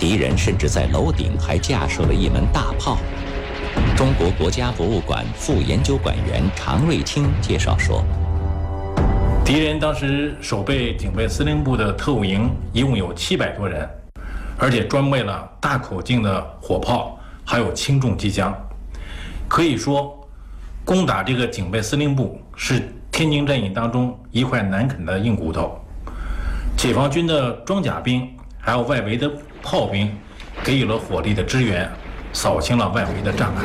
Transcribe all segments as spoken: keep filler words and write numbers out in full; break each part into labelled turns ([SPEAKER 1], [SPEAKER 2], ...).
[SPEAKER 1] 敌人甚至在楼顶还架设了一门大炮。中国国家博物馆副研究馆员常瑞清介绍说，
[SPEAKER 2] 敌人当时守备警备司令部的特务营一共有七百多人，而且装备了大口径的火炮，还有轻重机枪。可以说，攻打这个警备司令部是天津战役当中一块难啃的硬骨头。解放军的装甲兵还有外围的炮兵给予了火力的支援，扫清了外围的障碍。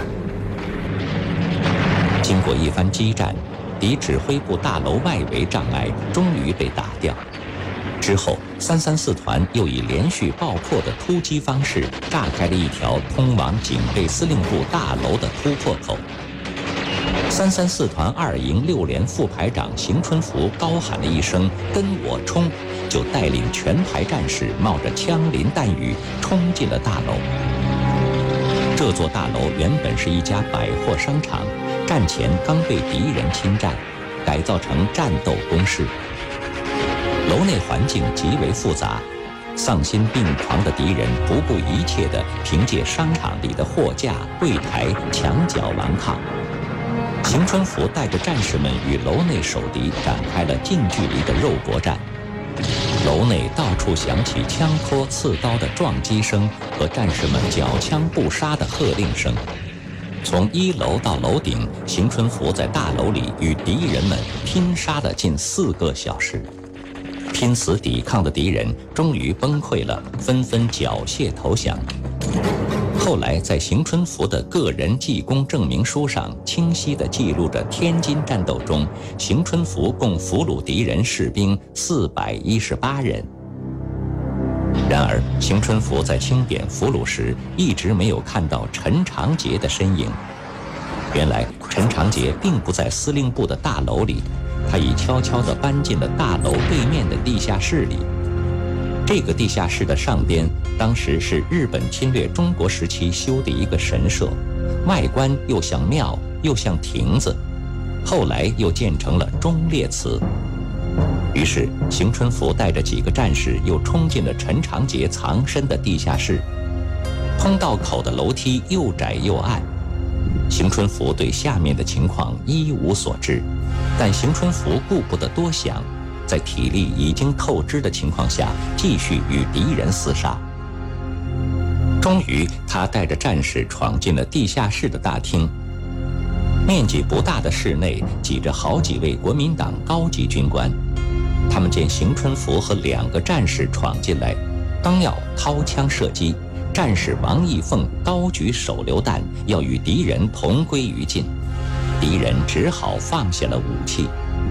[SPEAKER 1] 经过一番激战，敌指挥部大楼外围障碍终于被打掉。之后，三三四团又以连续爆破的突击方式，炸开了一条通往警备司令部大楼的突破口。三三四团二营六连副排长邢春福高喊了一声“跟我冲”，就带领全排战士冒着枪林弹雨冲进了大楼。这座大楼原本是一家百货商场，战前刚被敌人侵占，改造成战斗工事。楼内环境极为复杂，丧心病狂的敌人不顾一切地凭借商场里的货架、柜台、墙角顽抗。邢春福带着战士们与楼内守敌展开了近距离的肉搏战。楼内到处响起枪托刺刀的撞击声和战士们缴枪不杀的喝令声。从一楼到楼顶，邢春福在大楼里与敌人们拼杀了近四个小时。拼死抵抗的敌人终于崩溃了，纷纷缴械投降。后来在邢春福的个人记功证明书上清晰地记录着天津战斗中邢春福共俘虏敌人士兵四百一十八人。然而邢春福在清点俘虏时一直没有看到陈长捷的身影。原来陈长捷并不在司令部的大楼里，他已悄悄地搬进了大楼对面的地下室里。这个地下室的上边当时是日本侵略中国时期修的一个神社，外观又像庙又像亭子，后来又建成了忠烈祠。于是邢春福带着几个战士又冲进了陈长捷藏身的地下室。通道口的楼梯又窄又暗，邢春福对下面的情况一无所知，但邢春福顾不得多想，在体力已经透支的情况下继续与敌人厮杀。终于他带着战士闯进了地下室的大厅。面积不大的室内挤着好几位国民党高级军官，他们见邢春福和两个战士闯进来，刚要掏枪射击，战士王义凤高举手榴弹要与敌人同归于尽，敌人只好放下了武器。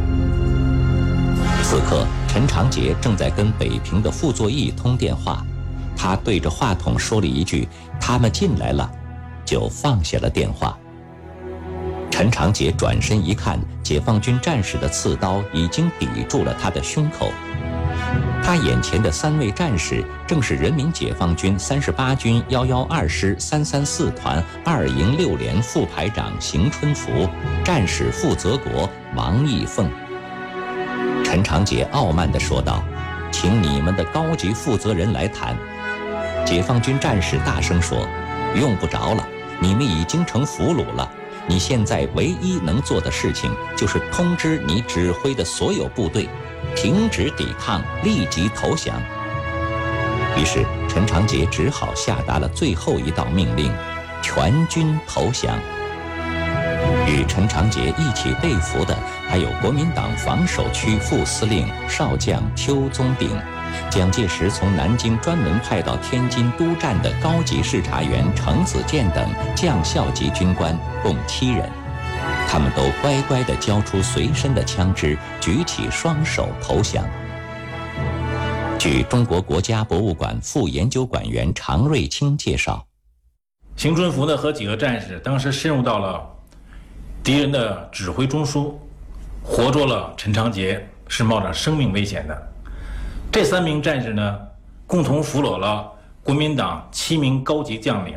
[SPEAKER 1] 此刻陈长捷正在跟北平的傅作义通电话，他对着话筒说了一句“他们进来了”，就放下了电话。陈长捷转身一看，解放军战士的刺刀已经抵住了他的胸口。他眼前的三位战士正是人民解放军三十八军一一二师三三四团二营六连副排长邢春福，战士傅泽国、王义凤。陈长捷傲慢地说道：“请你们的高级负责人来谈。”解放军战士大声说：“用不着了，你们已经成俘虏了。你现在唯一能做的事情就是通知你指挥的所有部队，停止抵抗，立即投降。”于是陈长捷只好下达了最后一道命令：全军投降。与陈长捷一起被俘的还有国民党防守区副司令少将邱宗鼎，蒋介石从南京专门派到天津督战的高级视察员程子健等将校级军官共七人，他们都乖乖地交出随身的枪支，举起双手投降。据中国国家博物馆副研究馆员常瑞清介绍，
[SPEAKER 2] 邢春福呢和几个战士当时深入到了敌人的指挥中枢，活捉了陈长捷，是冒着生命危险的。这三名战士呢，共同俘虏了国民党七名高级将领。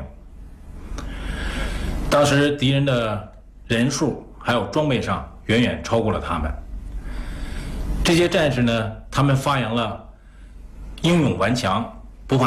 [SPEAKER 2] 当时敌人的人数还有装备上远远超过了他们。这些战士呢，他们发扬了英勇顽强、